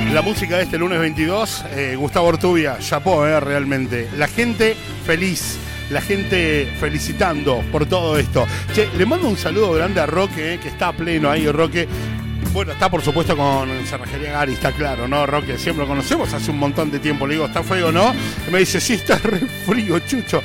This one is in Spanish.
La música de este lunes 22, Gustavo Ortubia, chapó, realmente. La gente feliz, la gente felicitando por todo esto. Che, le mando un saludo grande a Roque, que está a pleno ahí, Roque. Bueno, está por supuesto con Cerrajería Gari, está claro, ¿no, Roque? Siempre lo conocemos hace un montón de tiempo. Le digo, ¿está frío o no? Y me dice, sí, está re frío, Chucho.